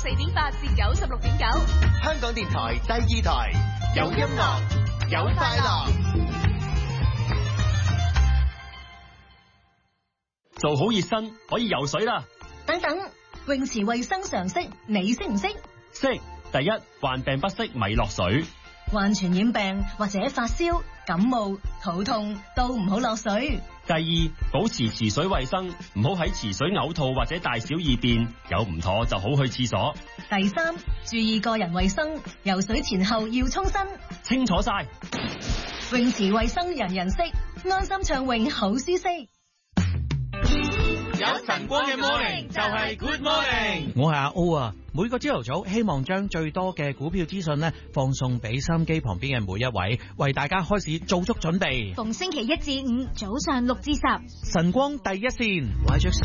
94.8至96.9， 香港電台第2台，有音樂，有快樂。 做好熱身可以游水啦。 等等，泳池衛生常識你識唔識？ 識。第一，患病不適咪落水。 患傳染病或者發燒、感冒、肚痛都唔好落水。 第二，保持池水衛生，唔好喺池水嘔吐或者大小二便，有唔妥就好去廁所。 第三，注意個人衛生，游水前後要沖身。 清楚晒。 泳池衛生人人識，安心暢泳好舒適。 有晨光嘅 morning 就係 good morning。 我係阿 O 啊，每個朝頭早希望將最多嘅股票資訊呢放送俾收音機旁邊嘅每一位，為大家開始做足準備。 逢星期1至5早上6至10， 晨光第一線。 懷着